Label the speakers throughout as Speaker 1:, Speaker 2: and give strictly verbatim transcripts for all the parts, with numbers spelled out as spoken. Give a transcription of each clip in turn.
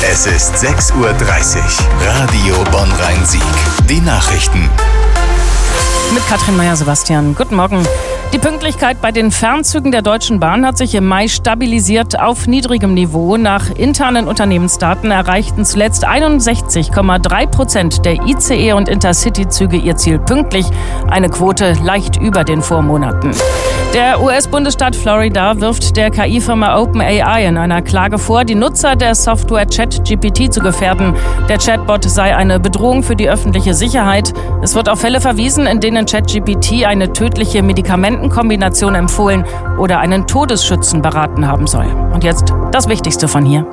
Speaker 1: Es ist sechs Uhr dreißig. Radio Bonn-Rhein-Sieg. Die Nachrichten.
Speaker 2: Mit Katrin Meyer-Sebastian. Guten Morgen. Die Pünktlichkeit bei den Fernzügen der Deutschen Bahn hat sich im Mai stabilisiert auf niedrigem Niveau. Nach internen Unternehmensdaten erreichten zuletzt einundsechzig Komma drei Prozent der I C E- und Intercity-Züge ihr Ziel pünktlich. Eine Quote leicht über den Vormonaten. Der U S-Bundesstaat Florida wirft der K I-Firma OpenAI in einer Klage vor, die Nutzer der Software ChatGPT zu gefährden. Der Chatbot sei eine Bedrohung für die öffentliche Sicherheit. Es wird auf Fälle verwiesen, in denen ChatGPT eine tödliche Medikamentenkombination empfohlen oder einen Todesschützen beraten haben soll. Und jetzt das Wichtigste von hier.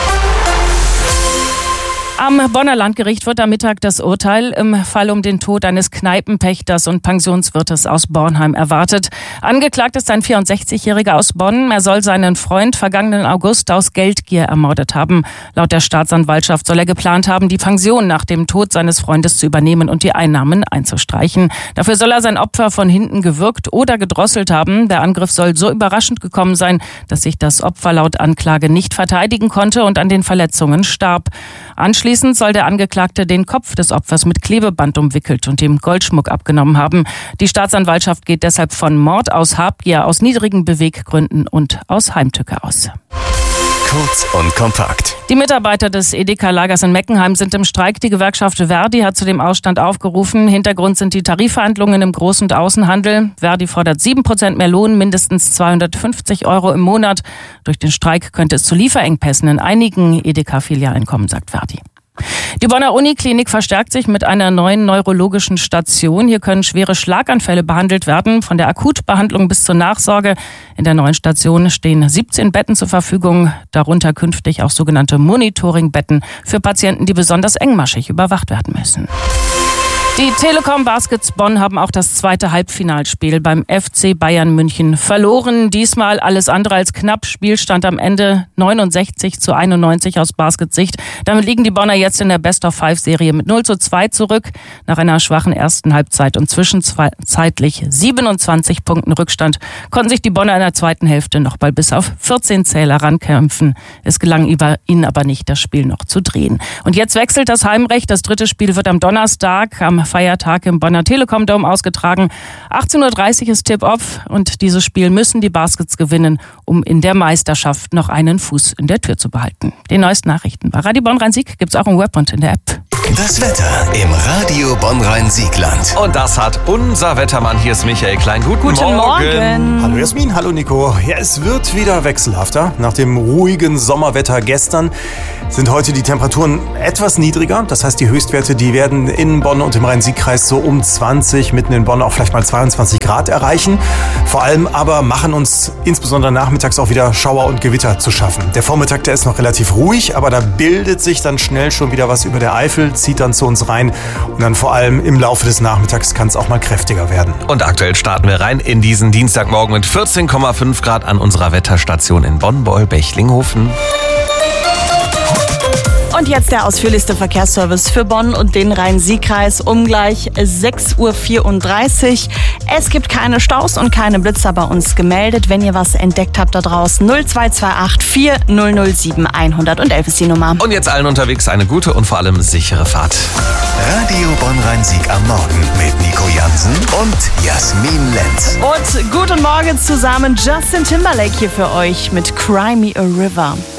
Speaker 2: Am Bonner Landgericht wird am Mittag das Urteil im Fall um den Tod eines Kneipenpächters und Pensionswirtes aus Bornheim erwartet. Angeklagt ist ein vierundsechzigjähriger aus Bonn. Er soll seinen Freund vergangenen August aus Geldgier ermordet haben. Laut der Staatsanwaltschaft soll er geplant haben, die Pension nach dem Tod seines Freundes zu übernehmen und die Einnahmen einzustreichen. Dafür soll er sein Opfer von hinten gewürgt oder gedrosselt haben. Der Angriff soll so überraschend gekommen sein, dass sich das Opfer laut Anklage nicht verteidigen konnte und an den Verletzungen starb. Anschließend soll der Angeklagte den Kopf des Opfers mit Klebeband umwickelt und ihm Goldschmuck abgenommen haben. Die Staatsanwaltschaft geht deshalb von Mord aus Habgier, aus niedrigen Beweggründen und aus Heimtücke aus.
Speaker 1: Kurz und kompakt.
Speaker 2: Die Mitarbeiter des Edeka-Lagers in Meckenheim sind im Streik. Die Gewerkschaft Verdi hat zu dem Ausstand aufgerufen. Hintergrund sind die Tarifverhandlungen im Groß- und Außenhandel. Verdi fordert sieben Prozent mehr Lohn, mindestens zweihundertfünfzig Euro im Monat. Durch den Streik könnte es zu Lieferengpässen in einigen Edeka-Filialen kommen, sagt Verdi. Die Bonner Uniklinik verstärkt sich mit einer neuen neurologischen Station. Hier können schwere Schlaganfälle behandelt werden, von der Akutbehandlung bis zur Nachsorge. In der neuen Station stehen siebzehn Betten zur Verfügung, darunter künftig auch sogenannte Monitoringbetten für Patienten, die besonders engmaschig überwacht werden müssen. Die Telekom Baskets Bonn haben auch das zweite Halbfinalspiel beim F C Bayern München verloren. Diesmal alles andere als knapp. Spielstand am Ende neunundsechzig zu einundneunzig aus Baskets Sicht. Damit liegen die Bonner jetzt in der Best-of-Five-Serie mit null zu zwei zurück. Nach einer schwachen ersten Halbzeit und zwischenzeitlich siebenundzwanzig Punkten Rückstand konnten sich die Bonner in der zweiten Hälfte noch bald bis auf vierzehn Zähler rankämpfen. Es gelang ihnen aber nicht, das Spiel noch zu drehen. Und jetzt wechselt das Heimrecht. Das dritte Spiel wird am Donnerstag am Feiertag im Bonner Telekom Dome ausgetragen. achtzehn Uhr dreißig ist Tip-Off und dieses Spiel müssen die Baskets gewinnen, um in der Meisterschaft noch einen Fuß in der Tür zu behalten. Die neuesten Nachrichten bei Radio Bonn-Rhein-Sieg gibt's auch im Web und in der App.
Speaker 1: Das Wetter im Radio Bonn-Rhein-Siegland.
Speaker 3: Und das hat unser Wettermann. Hier ist Michael Klein. Guten,
Speaker 2: Guten Morgen.
Speaker 3: Morgen.
Speaker 4: Hallo Jasmin, hallo Nico. Ja, es wird wieder wechselhafter. Nach dem ruhigen Sommerwetter gestern sind heute die Temperaturen etwas niedriger. Das heißt, die Höchstwerte, die werden in Bonn und im Rhein-Sieg-Kreis so um zwanzig, mitten in Bonn auch vielleicht mal zweiundzwanzig Grad erreichen. Vor allem aber machen uns insbesondere nachmittags auch wieder Schauer und Gewitter zu schaffen. Der Vormittag, der ist noch relativ ruhig, aber da bildet sich dann schnell schon wieder was über der Eifel, zieht dann zu uns rein und dann vor allem im Laufe des Nachmittags kann es auch mal kräftiger werden.
Speaker 3: Und aktuell starten wir rein in diesen Dienstagmorgen mit vierzehn Komma fünf Grad an unserer Wetterstation in Bonn-Boll-Bechlinghofen.
Speaker 5: Und jetzt der ausführlichste Verkehrsservice für Bonn und den Rhein-Sieg-Kreis um gleich sechs Uhr vierunddreißig. Es gibt keine Staus und keine Blitzer bei uns gemeldet. Wenn ihr was entdeckt habt da draußen, null zwei zwei acht vier null null sieben hundertelf ist die Nummer.
Speaker 3: Und jetzt allen unterwegs eine gute und vor allem sichere Fahrt.
Speaker 1: Radio Bonn-Rhein-Sieg am Morgen mit Nico Jansen und Jasmin Lenz.
Speaker 5: Und guten Morgen zusammen. Justin Timberlake hier für euch mit Cry Me a River.